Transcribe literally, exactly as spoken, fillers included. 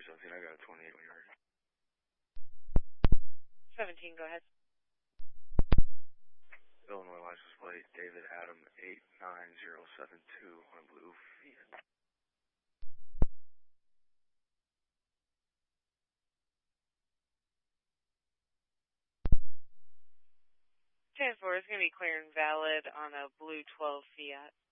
February seventeenth. I got a twenty-eight when you're ready. seventeen, go ahead. Illinois license plate, David Adam eight nine zero seven two on blue Fiat. ten four is going to be clear and valid on a blue twelve Fiat.